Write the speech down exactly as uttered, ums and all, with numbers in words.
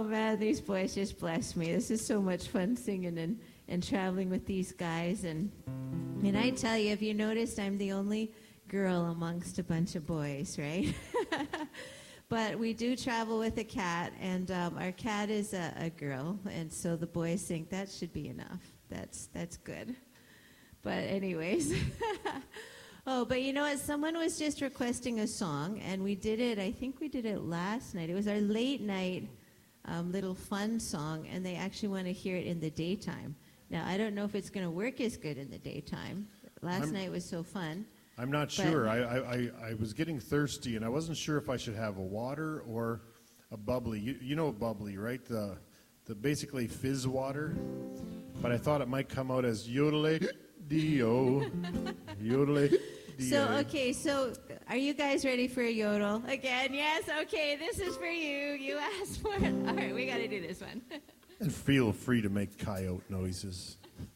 Oh man, these boys just bless me. This is so much fun singing and, and traveling with these guys. And and I tell you, if you noticed, I'm the only girl amongst a bunch of boys, right? But we do travel with a cat, and um, our cat is a, a girl, and so the boys think that should be enough. That's that's good. But anyways, oh, but you know what? Someone was just requesting a song, and we did it. I think we did it last night. It was our late night um, little fun song, and they actually want to hear it in the daytime. Now, I don't know if it's going to work as good in the daytime. Last I'm, night was so fun. I'm not sure. I, I, I was getting thirsty, and I wasn't sure if I should have a water or a bubbly. You, you know bubbly, right? The the basically fizz water. But I thought it might come out as yodel-a-dee-o, yodel-a-dee-o. So, okay, so are you guys ready for a yodel? Again, yes? Okay, this is for you. You asked for it. All right, we got to do this one. And feel free to make coyote noises.